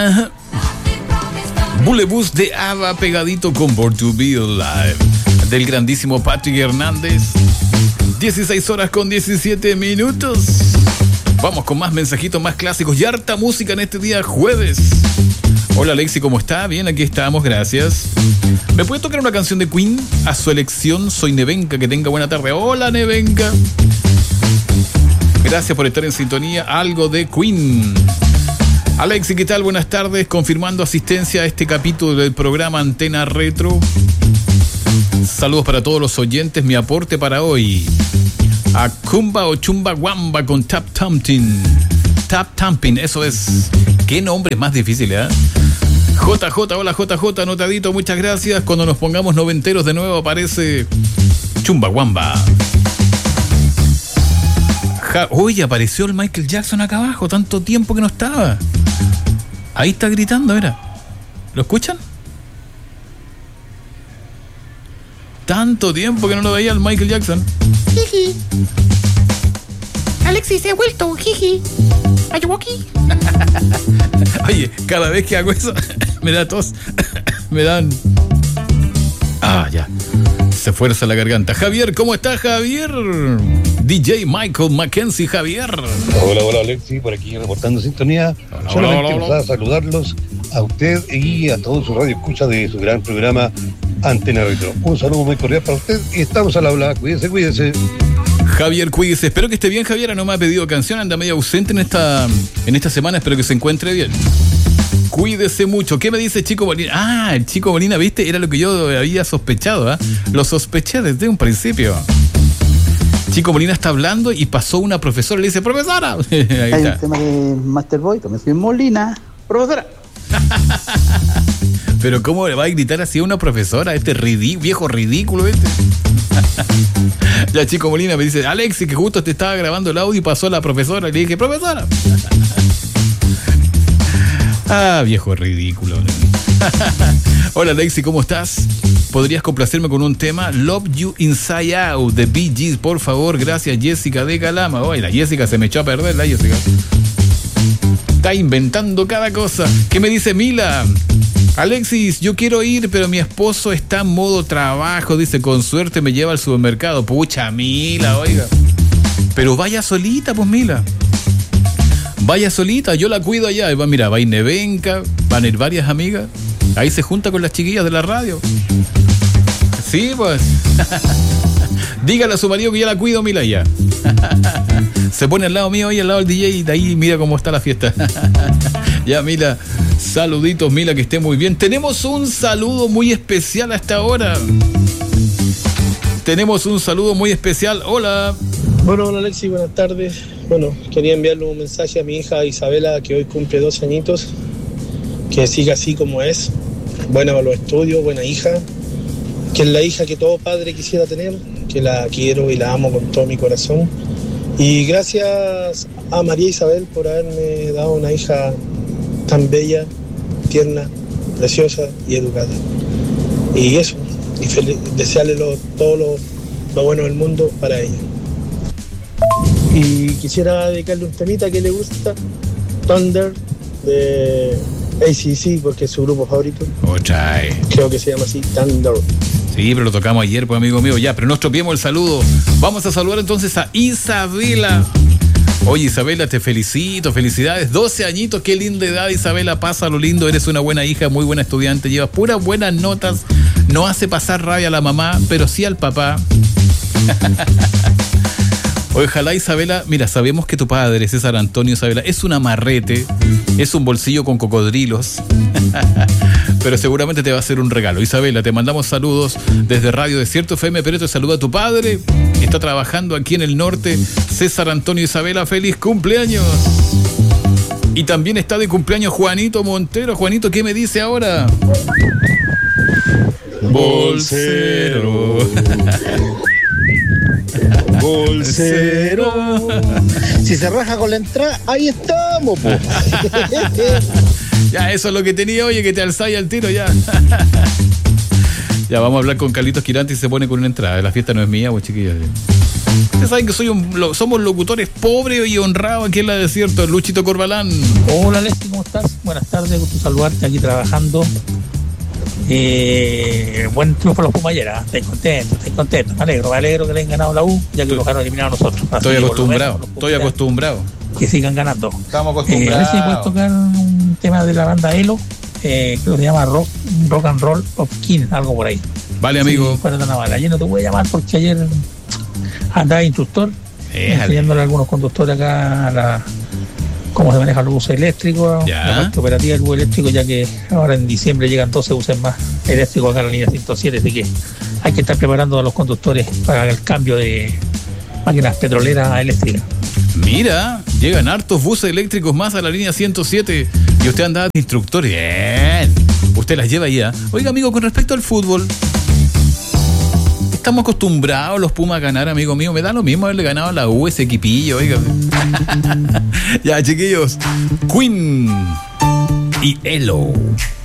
Bulebus de ABBA pegadito con Born to Be Alive del grandísimo Patrick Hernández. 16 horas con 17 minutos. Vamos con más mensajitos, más clásicos y harta música en este día jueves. Hola Alexi, ¿cómo está? Bien, aquí estamos, gracias. ¿Me puede tocar una canción de Queen? A su elección, soy Nevenka, que tenga buena tarde. Hola Nevenka. Gracias por estar en sintonía. Algo de Queen. Alexi, ¿qué tal? Buenas tardes. Confirmando asistencia a este capítulo del programa Antena Retro. Saludos para todos los oyentes. Mi aporte para hoy: a Kumba o Chumba Wamba con Tap Thumping. Tap Thumping, eso es. Qué nombre más difícil, ¿eh? JJ, hola JJ, anotadito, muchas gracias. Cuando nos pongamos noventeros de nuevo aparece Chumba Wamba. Oye, apareció el Michael Jackson acá abajo, tanto tiempo que no estaba. Ahí está gritando, mira. ¿Lo escuchan? Tanto tiempo que no lo veía el Michael Jackson. Jiji. Alexis, se ha vuelto, jiji. ¿Ayuwoki? Oye, cada vez que hago eso, me da tos. Me dan... ya. Se fuerza la garganta. Javier, ¿cómo está Javier? DJ Michael Mackenzie, Javier. Hola Alexi, por aquí reportando sintonía. Solamente pasaba a saludarlos a usted y a todos sus radioescuchas de su gran programa Antena Retro. Un saludo muy cordial para usted y estamos al habla. Cuídese. Javier, cuídese. Espero que esté bien, Javier. No me ha pedido canción, anda medio ausente en esta semana. Espero que se encuentre bien. Cuídese mucho. ¿Qué me dice Chico Molina? El Chico Molina, ¿viste? Era lo que yo había sospechado, ¿eh? Lo sospeché desde un principio. Chico Molina está hablando y pasó una profesora. Le dice, profesora. Ahí hay está. Un tema de Masterboy, también soy Molina. Profesora. Pero ¿cómo le va a gritar así a una profesora? Viejo ridículo este. Ya Chico Molina me dice, Alexi, que justo te estaba grabando el audio y pasó la profesora. Y le dije, profesora. Viejo ridículo. Hola Alexi, ¿cómo estás? ¿Podrías complacerme con un tema? Love You Inside Out de Bee Gees, por favor. Gracias, Jessica de Calama. Oye, la Jessica se me echó a perder, la Jessica. Está inventando cada cosa. ¿Qué me dice Mila? Alexis, yo quiero ir, pero mi esposo está en modo trabajo. Dice, con suerte me lleva al supermercado. Pucha, Mila, oiga. Pero vaya solita, pues Mila. Vaya solita, yo la cuido allá. Mira, va a ir Nevenka, van a ir varias amigas. Ahí se junta con las chiquillas de la radio. Sí, pues. Dígale a su marido que ya la cuido, Mila, ya. Se pone al lado mío y al lado del DJ y de ahí mira cómo está la fiesta. Ya, Mila, saluditos, Mila, que esté muy bien. Tenemos un saludo muy especial hasta ahora. Tenemos un saludo muy especial. Hola. Bueno, hola Alexi, buenas tardes. Bueno, quería enviarle un mensaje a mi hija Isabela, que hoy cumple 2 añitos. Que siga así como es. Buena para los estudios, buena hija. Que es la hija que todo padre quisiera tener. Que la quiero y la amo con todo mi corazón. Y gracias a María Isabel por haberme dado una hija tan bella, tierna, preciosa y educada. Y eso, y desearle todo lo bueno del mundo para ella. Y quisiera dedicarle un temita que le gusta, Thunder, de AC/DC, porque es su grupo favorito. Creo que se llama así, Thunder. Sí, pero lo tocamos ayer, pues amigo mío. Ya, pero no estropeemos el saludo. Vamos a saludar entonces a Isabela. Oye, Isabela, te felicito, felicidades. 12 añitos, qué linda edad, Isabela. Pasa lo lindo, eres una buena hija, muy buena estudiante. Llevas puras buenas notas. No hace pasar rabia a la mamá, pero sí al papá. Ojalá, Isabela, mira, sabemos que tu padre, César Antonio Isabela, es un amarrete, es un bolsillo con cocodrilos, pero seguramente te va a hacer un regalo. Isabela, te mandamos saludos desde Radio Desierto FM, pero te saluda tu padre, que está trabajando aquí en el norte, César Antonio Isabela, feliz cumpleaños. Y también está de cumpleaños Juanito Montero. Juanito, ¿qué me dice ahora? Bolsero. Bolsero. Si se raja con la entrada, ahí estamos, po. Ya, eso es lo que tenía, oye, que te alzáis al tiro ya. Ya, vamos a hablar con Carlitos Quirante y se pone con una entrada. La fiesta no es mía, pues chiquillos. Ustedes saben que somos locutores pobres y honrados aquí en la Desierto. Luchito Corbalán. Hola, Leslie, ¿cómo estás? Buenas tardes, gusto saludarte aquí trabajando. Buen triunfo los Pumas ayer, ¿eh? Estoy contento, me alegro que le hayan ganado la U, ya que los han eliminado a nosotros. Estoy acostumbrado. Que sigan ganando. Estamos acostumbrados. A ver si me puedes tocar un tema de la banda Elo, creo que se llama Rock and Roll of King, algo por ahí. Vale, amigo. Fuera de Navarra. Ayer no te voy a llamar porque ayer andaba instructor, enseñándole a algunos conductores acá cómo se manejan los buses eléctricos, la parte operativa del bus eléctrico, ya que ahora en diciembre llegan 12 buses más eléctricos acá en la línea 107, así que hay que estar preparando a los conductores para el cambio de máquinas petroleras a eléctricas. Mira, llegan hartos buses eléctricos más a la línea 107 y usted andaba de instructor. Bien, usted las lleva ya. Oiga, amigo, con respecto al fútbol, estamos acostumbrados los Pumas a ganar, amigo mío. Me da lo mismo haberle ganado a la U, ese equipillo, oiga. Ya, chiquillos, Queen y Elo.